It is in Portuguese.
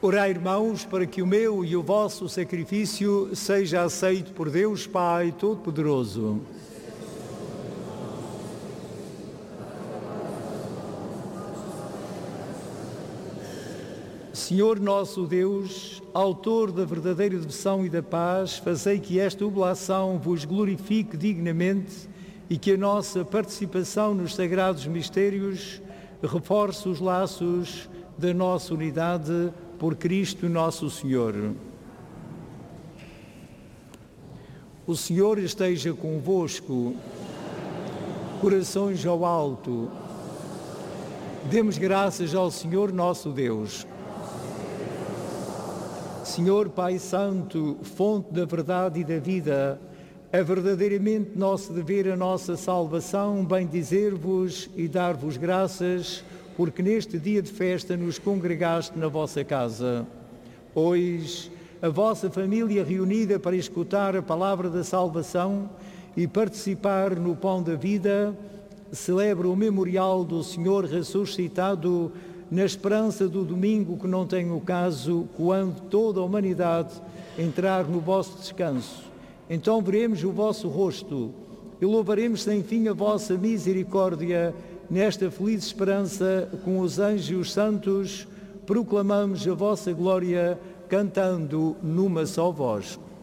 Orai, irmãos, para que o meu e o vosso sacrifício seja aceito por Deus Pai Todo-Poderoso. Senhor nosso Deus, autor da verdadeira devoção e da paz, fazei que esta oblação vos glorifique dignamente e que a nossa participação nos sagrados mistérios reforce os laços da nossa unidade por Cristo nosso Senhor. O Senhor esteja convosco, corações ao alto. Demos graças ao Senhor nosso Deus. Senhor Pai Santo, fonte da verdade e da vida, é verdadeiramente nosso dever, a nossa salvação, bendizer-vos e dar-vos graças, porque neste dia de festa nos congregaste na vossa casa. Hoje, a vossa família reunida para escutar a palavra da salvação e participar no pão da vida, celebra o memorial do Senhor ressuscitado na esperança do domingo que não tem o caso, quando toda a humanidade entrar no vosso descanso. Então veremos o vosso rosto e louvaremos sem fim a vossa misericórdia. Nesta feliz esperança, com os anjos e os santos, proclamamos a vossa glória, cantando numa só voz.